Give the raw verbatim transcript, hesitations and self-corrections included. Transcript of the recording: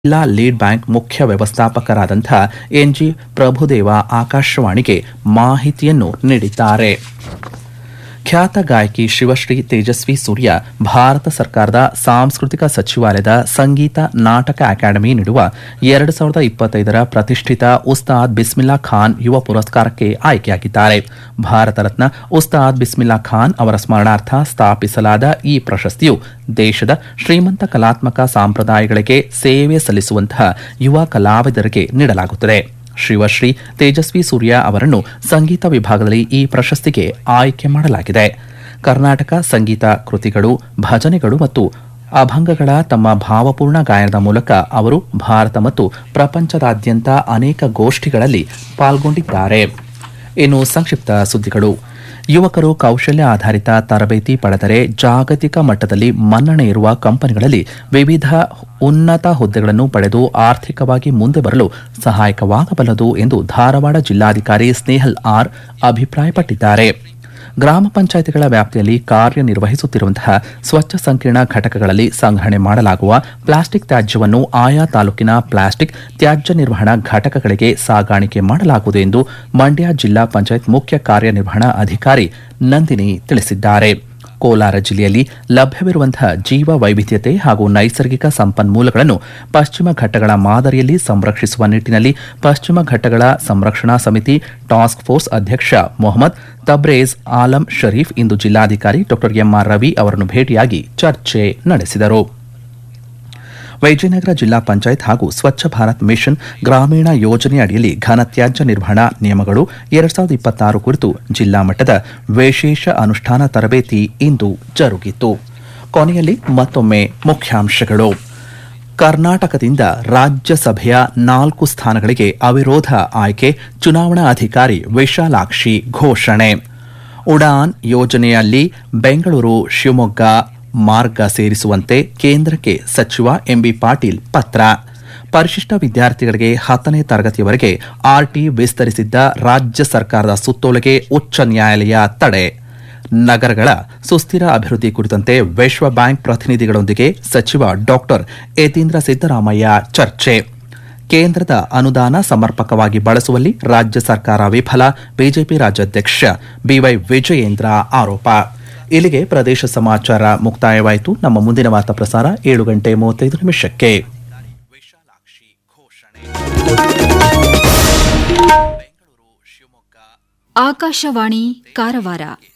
ಜಿಲ್ಲಾ lead bank ಮುಖ್ಯ ವ್ಯವಸ್ಥಾಪಕರಾದಂಥ NG Prabhudeva ಆಕಾಶವಾಣಿಗೆ ಮಾಹಿತಿಯನ್ನು ನೀಡಿದ್ದಾರೆ. ಖ್ಯಾತ ಗಾಯಕಿ ಶಿವಶ್ರೀ ತೇಜಸ್ವಿ ಸೂರ್ಯ ಭಾರತ ಸರ್ಕಾರದ ಸಾಂಸ್ಕೃತಿಕ ಸಚಿವಾಲಯದ ಸಂಗೀತ ನಾಟಕ ಅಕಾಡೆಮಿ ನೀಡುವ ಎರಡು ಸಾವಿರದ ಇಪ್ಪತ್ತೈದರ ಪ್ರತಿಷ್ಠಿತ ಉಸ್ತಾದ್ ಬಿಸ್ಮಿಲ್ಲಾ ಖಾನ್ ಯುವ ಪುರಸ್ಕಾರಕ್ಕೆ ಆಯ್ಕೆಯಾಗಿದ್ದಾರೆ. ಭಾರತ ರತ್ನ ಉಸ್ತಾದ್ ಬಿಸ್ಮಿಲ್ಲಾ ಖಾನ್ ಅವರ ಸ್ಮರಣಾರ್ಥ ಸ್ಥಾಪಿಸಲಾದ ಈ ಪ್ರಶಸ್ತಿಯು ದೇಶದ ಶ್ರೀಮಂತ ಕಲಾತ್ಮಕ ಸಂಪ್ರದಾಯಗಳಿಗೆ ಸೇವೆ ಸಲ್ಲಿಸುವಂತಹ ಯುವ ಕಲಾವಿದರಿಗೆ ನೀಡಲಾಗುತ್ತದೆ. ಶಿವಶ್ರೀ ತೇಜಸ್ವಿ ಸೂರ್ಯ ಅವರನ್ನು ಸಂಗೀತ ವಿಭಾಗದಲ್ಲಿ ಈ ಪ್ರಶಸ್ತಿಗೆ ಆಯ್ಕೆ ಮಾಡಲಾಗಿದೆ. ಕರ್ನಾಟಕ ಸಂಗೀತ ಕೃತಿಗಳು, ಭಜನೆಗಳು ಮತ್ತು ಅಭಂಗಗಳ ತಮ್ಮ ಭಾವಪೂರ್ಣ ಗಾಯನದ ಮೂಲಕ ಅವರು ಭಾರತ ಮತ್ತು ಪ್ರಪಂಚದಾದ್ಯಂತ ಅನೇಕ ಗೋಷ್ಠಿಗಳಲ್ಲಿ ಪಾಲ್ಗೊಂಡಿದ್ದಾರೆ. ಇನ್ನು ಸಂಕ್ಷಿಪ್ತ ಸುದ್ದಿಗಳು. ಯುವಕರು ಕೌಶಲ್ಯ ಆಧಾರಿತ ತರಬೇತಿ ಪಡೆದರೆ ಜಾಗತಿಕ ಮಟ್ಟದಲ್ಲಿ ಮನ್ನಣೆ ಇರುವ ಕಂಪನಿಗಳಲ್ಲಿ ವಿವಿಧ ಉನ್ನತ ಹುದ್ದೆಗಳನ್ನು ಪಡೆದು ಆರ್ಥಿಕವಾಗಿ ಮುಂದೆ ಬರಲು ಸಹಾಯಕವಾಗಬಲ್ಲದು ಎಂದು ಧಾರವಾಡ ಜಿಲ್ಲಾಧಿಕಾರಿ ಸ್ನೇಹಲ್ ಆರ್ ಅಭಿಪ್ರಾಯಪಟ್ಟಿದ್ದಾರೆ. ಗ್ರಾಮ ಪಂಚಾಯಿತಿಗಳ ವ್ಯಾಪ್ತಿಯಲ್ಲಿ ಕಾರ್ಯನಿರ್ವಹಿಸುತ್ತಿರುವಂತಹ ಸ್ವಚ್ಛ ಸಂಕೀರ್ಣ ಘಟಕಗಳಲ್ಲಿ ಸಂಗ್ರಹಣೆ ಮಾಡಲಾಗುವ ಪ್ಲಾಸ್ಟಿಕ್ ತ್ಯಾಜ್ಯವನ್ನು ಆಯಾ ತಾಲೂಕಿನ ಪ್ಲಾಸ್ಟಿಕ್ ತ್ಯಾಜ್ಯ ನಿರ್ವಹಣಾ ಘಟಕಗಳಿಗೆ ಸಾಗಾಣಿಕೆ ಮಾಡಲಾಗುವುದು ಎಂದು ಮಂಡ್ಯ ಜಿಲ್ಲಾ ಪಂಚಾಯತ್ ಮುಖ್ಯ ಕಾರ್ಯನಿರ್ವಹಣಾ ಅಧಿಕಾರಿ ನಂದಿನಿ ತಿಳಿಸಿದ್ದಾರೆ. ಕೋಲಾರ ಜಿಲ್ಲೆಯಲ್ಲಿ ಲಭ್ಯವಿರುವಂತಹ ಜೀವ ವೈವಿಧ್ಯತೆ ಹಾಗೂ ನೈಸರ್ಗಿಕ ಸಂಪನ್ಮೂಲಗಳನ್ನು ಪಶ್ಚಿಮ ಘಟ್ಟಗಳ ಮಾದರಿಯಲ್ಲಿ ಸಂರಕ್ಷಿಸುವ ನಿಟ್ಟಿನಲ್ಲಿ ಪಶ್ಚಿಮ ಘಟ್ಟಗಳ ಸಂರಕ್ಷಣಾ ಸಮಿತಿ ಟಾಸ್ಕ್ ಫೋರ್ಸ್ ಅಧ್ಯಕ್ಷ ಮೊಹಮ್ಮದ್ ತಬ್ರೇಜ್ ಆಲಂ ಶರೀಫ್ ಇಂದು ಜಿಲ್ಲಾಧಿಕಾರಿ ಡಾ ಎಂಆರ್ ರವಿ ಅವರನ್ನು ಭೇಟಿಯಾಗಿ ಚರ್ಚೆ ನಡೆಸಿದರು. ವಿಜಯನಗರ ಜಿಲ್ಲಾ ಪಂಚಾಯತ್ ಹಾಗೂ ಸ್ವಚ್ಛ ಭಾರತ್ ಮಿಷನ್ ಗ್ರಾಮೀಣ ಯೋಜನೆ ಅಡಿಯಲ್ಲಿ ಘನತ್ಯಾಜ್ಯ ನಿರ್ವಹಣಾ ನಿಯಮಗಳು ಎರಡ್ ಸಾವಿರದ ಇಪ್ಪತ್ತಾರು ಕುರಿತು ಜಿಲ್ಲಾ ಮಟ್ಟದ ವಿಶೇಷ ಅನುಷ್ಠಾನ ತರಬೇತಿ ಇಂದು ಜರುಗಿತು. ಕೊನೆಯಲ್ಲಿ ಮತ್ತೊಮ್ಮೆ ಮುಖ್ಯಾಂಶಗಳು. ಕರ್ನಾಟಕದಿಂದ ರಾಜ್ಯಸಭೆಯ ನಾಲ್ಕು ಸ್ಥಾನಗಳಿಗೆ ಅವಿರೋಧ ಆಯ್ಕೆ, ಚುನಾವಣಾ ಅಧಿಕಾರಿ ವಿಶಾಲಾಕ್ಷಿ ಘೋಷಣೆ. ಉಡಾನ್ ಯೋಜನೆಯಲ್ಲಿ ಬೆಂಗಳೂರು ಶಿವಮೊಗ್ಗ ಮಾರ್ಗ ಸೇರಿಸುವಂತೆ ಕೇಂದ್ರಕ್ಕೆ ಸಚಿವ ಎಂಬಿ ಪಾಟೀಲ್ ಪತ್ರ. ಪರಿಶಿಷ್ಟ ವಿದ್ಯಾರ್ಥಿಗಳಿಗೆ ಹತ್ತನೇ ತರಗತಿಯವರೆಗೆ ಆರ್ಟಿ ವಿಸ್ತರಿಸಿದ್ದ ರಾಜ್ಯ ಸರ್ಕಾರದ ಸುತ್ತೋಲೆಗೆ ಉಚ್ಚ ನ್ಯಾಯಾಲಯ ತಡೆ. ನಗರಗಳ ಸುಸ್ಥಿರ ಅಭಿವೃದ್ಧಿ ಕುರಿತಂತೆ ವಿಶ್ವ ಬ್ಯಾಂಕ್ ಪ್ರತಿನಿಧಿಗಳೊಂದಿಗೆ ಸಚಿವ ಡಾಕ್ಟರ್ ಯತೀಂದ್ರ ಸಿದ್ದರಾಮಯ್ಯ ಚರ್ಚೆ. ಕೇಂದ್ರದ ಅನುದಾನ ಸಮರ್ಪಕವಾಗಿ ಬಳಸುವಲ್ಲಿ ರಾಜ್ಯ ಸರ್ಕಾರ ವಿಫಲ, ಬಿಜೆಪಿ ರಾಜ್ಯಾಧ್ಯಕ್ಷ ಬಿವೈ ವಿಜಯೇಂದ್ರ ಆರೋಪ. ಇಲ್ಲಿಗೆ ಪ್ರದೇಶ ಸಮಾಚಾರ ಮುಕ್ತಾಯವಾಯಿತು. ನಮ್ಮ ಮುಂದಿನ ವಾರ್ತಾ ಪ್ರಸಾರ ಏಳು ಗಂಟೆ ಮೂವತ್ತೈದು ನಿಮಿಷಕ್ಕೆ. ಆಕಾಶವಾಣಿ ಕಾರವಾರ.